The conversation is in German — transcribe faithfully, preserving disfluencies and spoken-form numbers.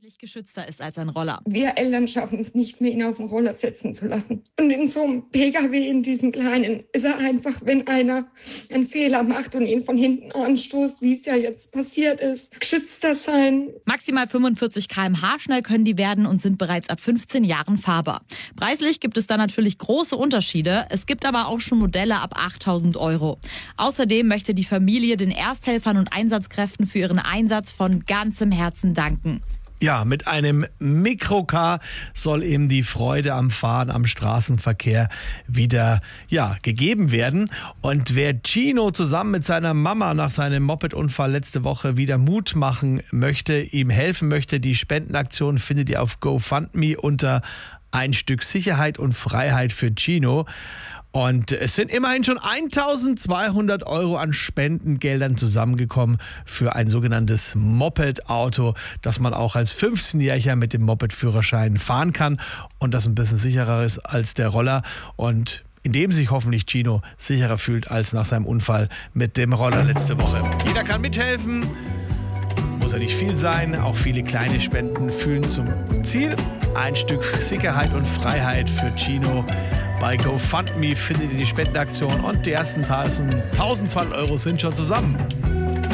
deutlich geschützter ist als ein Roller. Wir Eltern schaffen es nicht mehr, ihn auf den Roller setzen zu lassen. Und in so einem P K W, in diesem kleinen, ist er einfach, wenn einer einen Fehler macht und ihn von hinten anstoßt, wie es ja jetzt passiert ist, geschützter sein. Maximal fünfundvierzig Kilometer pro Stunde schnell können die werden und sind bereits ab fünfzehn Jahren fahrbar. Preislich gibt es da natürlich große Unterschiede. Es gibt aber auch schon Modelle ab achttausend Euro. Außerdem möchte die Familie den Ersthelfern und Einsatzkräften für ihren Einsatz von ganzem Herzen danken. Ja, mit einem Mikrocar soll eben die Freude am Fahren, am Straßenverkehr wieder ja, gegeben werden. Und wer Gino zusammen mit seiner Mama nach seinem Mopedunfall letzte Woche wieder Mut machen möchte, ihm helfen möchte, die Spendenaktion findet ihr auf GoFundMe unter ein Stück Sicherheit und Freiheit für Gino. Und es sind immerhin schon eintausendzweihundert Euro an Spendengeldern zusammengekommen für ein sogenanntes Moped-Auto, das man auch als fünfzehnjähriger mit dem Moped-Führerschein fahren kann und das ein bisschen sicherer ist als der Roller und in dem sich hoffentlich Gino sicherer fühlt als nach seinem Unfall mit dem Roller letzte Woche. Jeder kann mithelfen. Muss ja nicht viel sein, auch viele kleine Spenden führen zum Ziel. Ein Stück Sicherheit und Freiheit für Gino. Bei GoFundMe findet ihr die Spendenaktion und die ersten tausendzweihundert Euro sind schon zusammen.